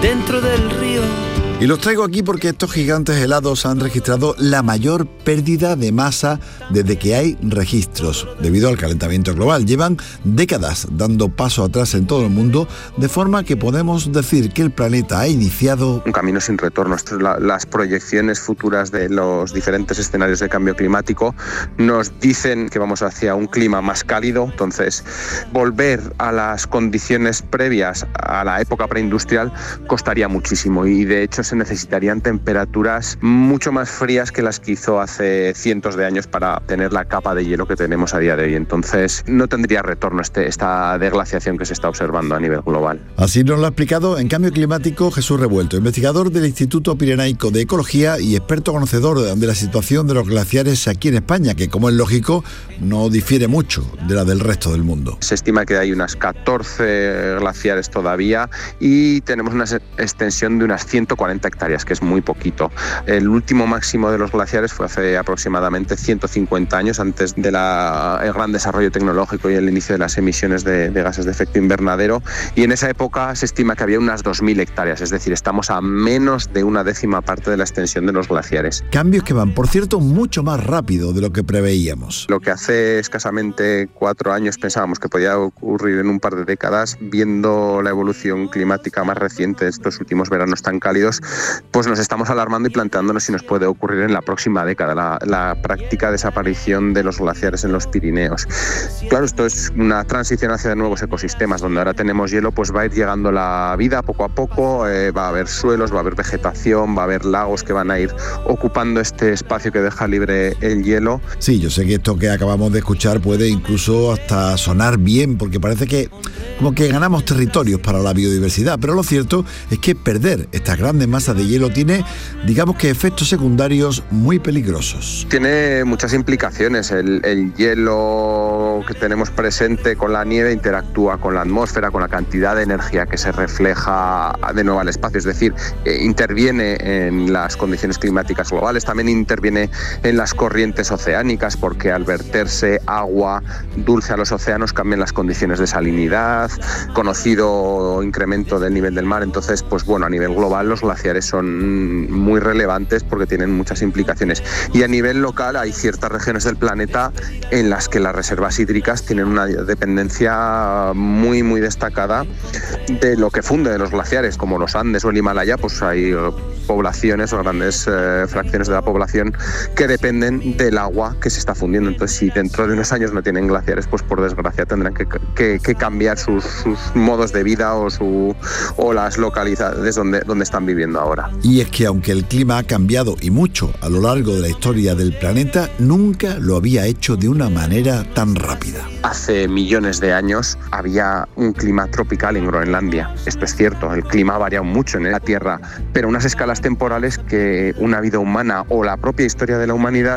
dentro del río. Y los traigo aquí porque estos gigantes helados han registrado la mayor pérdida de masa desde que hay registros, debido al calentamiento global. Llevan décadas dando paso atrás en todo el mundo, de forma que podemos decir que el planeta ha iniciado un camino sin retorno. Las proyecciones futuras de los diferentes escenarios de cambio climático nos dicen que vamos hacia un clima más cálido. Entonces, volver a las condiciones previas a la época preindustrial costaría muchísimo, y de hecho se necesitarían temperaturas mucho más frías que las que hizo hace cientos de años para tener la capa de hielo que tenemos a día de hoy. Entonces no tendría retorno esta deglaciación que se está observando a nivel global. Así nos lo ha explicado en Cambio Climático Jesús Revuelto, investigador del Instituto Pirenaico de Ecología y experto conocedor de la situación de los glaciares aquí en España, que, como es lógico, no difiere mucho de la del resto del mundo. Se estima que hay unas 14 glaciares todavía y tenemos una extensión de unas 140 hectáreas, que es muy poquito. El último máximo de los glaciares fue hace aproximadamente 150 años, antes del gran desarrollo tecnológico y el inicio de las emisiones de gases de efecto invernadero, y en esa época se estima que había unas 2.000 hectáreas, es decir, estamos a menos de una décima parte de la extensión de los glaciares. Cambios que van, por cierto, mucho más rápido de lo que preveíamos. Lo que hace escasamente 4 años pensábamos que podía ocurrir en un par de décadas, viendo la evolución climática más reciente de estos últimos veranos tan cálidos, pues nos estamos alarmando y planteándonos si nos puede ocurrir en la próxima década, la práctica desaparición de los glaciares en los Pirineos. Claro, esto es una transición hacia nuevos ecosistemas, donde ahora tenemos hielo, pues va a ir llegando la vida poco a poco, va a haber suelos, va a haber vegetación, va a haber lagos que van a ir ocupando este espacio que deja libre el hielo. Sí, yo sé que esto que acabamos de escuchar puede incluso hasta sonar bien, porque parece que como que ganamos territorios para la biodiversidad, pero lo cierto es que perder estas grandes masas de hielo tiene, digamos que, efectos secundarios muy peligrosos. Tiene muchas implicaciones. El hielo que tenemos presente con la nieve interactúa con la atmósfera, con la cantidad de energía que se refleja de nuevo al espacio, es decir, interviene en las condiciones climáticas globales, también interviene en las corrientes oceánicas, porque al verterse agua dulce a los océanos cambian las condiciones de salinidad, conocido incremento del nivel del mar. Entonces, pues bueno, a nivel global los glaciares son muy relevantes porque tienen muchas implicaciones, y a nivel local hay ciertas regiones del planeta en las que las reservas hídricas tienen una dependencia muy muy destacada de lo que funde de los glaciares, como los Andes o el Himalaya. Pues hay poblaciones o grandes fracciones de la población que dependen del agua que se está fundiendo. Entonces, si dentro de unos años no tienen glaciares, pues por desgracia tendrán que cambiar sus modos de vida o las localidades donde están viviendo ahora. Y es que aunque el clima ha cambiado y mucho a lo largo de la historia del planeta, nunca lo había hecho de una manera tan rápida. Hace millones de años había un clima tropical en Groenlandia. Esto es cierto, el clima ha variado mucho en la Tierra, pero unas escalas temporales que una vida humana o la propia historia de la humanidad